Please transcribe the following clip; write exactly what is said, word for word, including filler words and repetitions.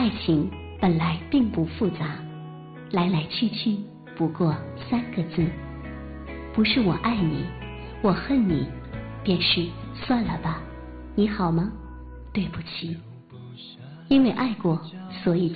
情本来并不复杂，来来去去不过三个字，不是我爱你，我恨你，便是算了吧，你好吗？对不起，因为爱过，所以